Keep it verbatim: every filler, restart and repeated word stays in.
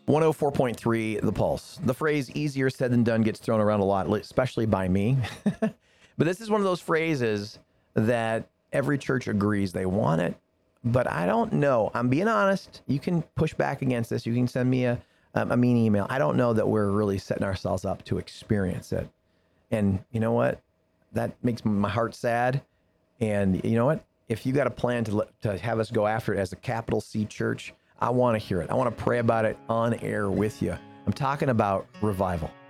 one oh four point three The Pulse. The phrase easier said than done gets thrown around a lot, especially by me. But this is one of those phrases that every church agrees they want it. But I don't know. I'm being honest. You can push back against this. You can send me a, a mean email. I don't know that we're really setting ourselves up to experience it. And you know what? That makes my heart sad. And you know what? If you got a plan to, to have us go after it as a capital C church, I want to hear it. I want to pray about it on air with you. I'm talking about revival.